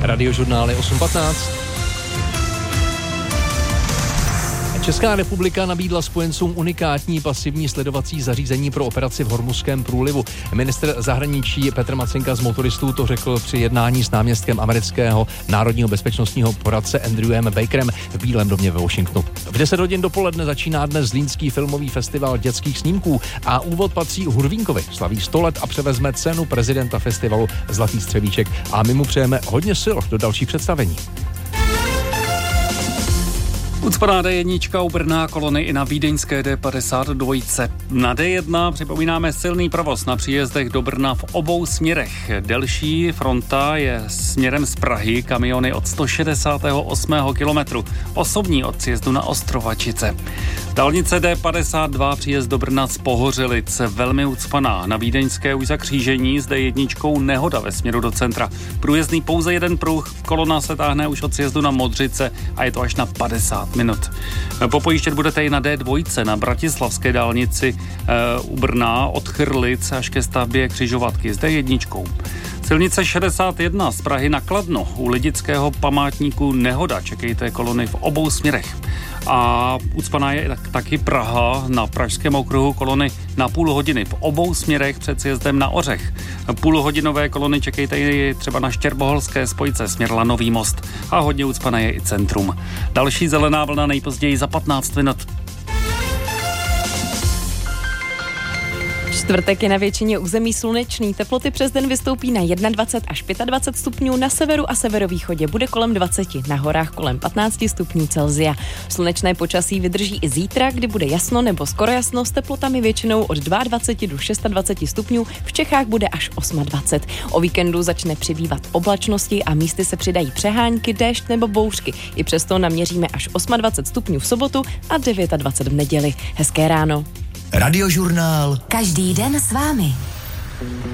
Radiožurnál je 8:15. Česká republika nabídla spojencům unikátní pasivní sledovací zařízení pro operaci v Hormuzském průlivu. Ministr zahraničí Petr Macinka z motoristů to řekl při jednání s náměstkem amerického národního bezpečnostního poradce Andrewem Bakerem v Bílém domě ve Washingtonu. V 10 hodin dopoledne začíná dnes Zlínský filmový festival dětských snímků a úvod patří Hurvínkovi. Slaví 100 let a převezme cenu prezidenta festivalu Zlatý střevíček a my mu přejeme hodně sil do dalších představení. Ucpaná D1 u Brna, kolony i na vídeňské D52. Na D1 připomínáme silný provoz na příjezdech do Brna v obou směrech. Delší fronta je směrem z Prahy, kamiony od 168. kilometru, osobní od sjezdu na Ostrovačice. Dálnice D52 příjezd do Brna z Pohořelic, velmi ucpaná. Na vídeňské už za křížení s D1 nehoda ve směru do centra. Průjezdný pouze jeden pruh, kolona se táhne už od sjezdu na Modřice a je to až na 50 minut. Popojíždět budete i na D2 na bratislavské dálnici u Brna od Chrlic až ke stavbě křižovatky s D1. Silnice 61 z Prahy na Kladno u Lidického památníku nehoda. Čekejte kolony v obou směrech. A ucpaná je taky Praha na Pražském okruhu, kolony na půl hodiny v obou směrech před sjezdem na Ořech. Půlhodinové kolony čekejte i třeba na Štěrboholské spojce směr Lanový most a hodně ucpané je i centrum. Další zelená vlna nejpozději za 15 minut. Čtvrtek je na většině území slunečný, teploty přes den vystoupí na 21 až 25 stupňů, na severu a severovýchodě bude kolem 20, na horách kolem 15 stupňů Celsia. Slunečné počasí vydrží i zítra, kdy bude jasno nebo skoro jasno s teplotami většinou od 22 do 26 stupňů, v Čechách bude až 28. O víkendu začne přibývat oblačnosti a místy se přidají přehánky, déšť nebo bouřky. I přesto naměříme až 28 stupňů v sobotu a 29 v neděli. Hezké ráno. Radiožurnál. Každý den s vámi.